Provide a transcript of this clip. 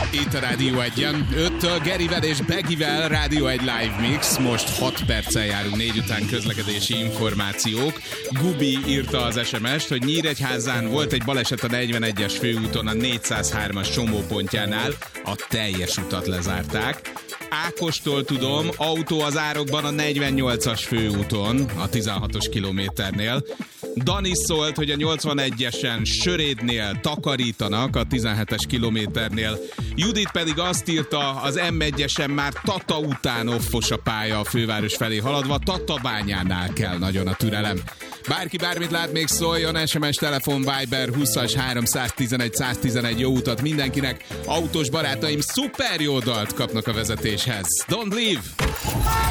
Itt a Rádió 1-en. 5-től Gerivel és Begivel Rádió 1 Live Mix. Most 6 perccel járunk 4 után közlekedési információk. Gubi írta az SMS-t, hogy Nyíregyházán volt egy baleset a 41-es főúton a 403-as csomópontjánál. A teljes utat lezárták. Ákostól tudom, autó az árokban a 48-as főúton, a 16-os kilométernél. Dani szólt, hogy a 81-esen Sörédnél takarítanak a 17-es kilométernél. Judit pedig azt írta, az M1-esen már Tata után offos a pálya a főváros felé haladva, Tatabányánál kell nagyon a türelem. Bárki bármit lát, még szóljon, SMS, telefon, Viber 20-as 311 111, jó utat mindenkinek. Autós barátaim szuper jó dalt kapnak a vezetéshez. Don't leave!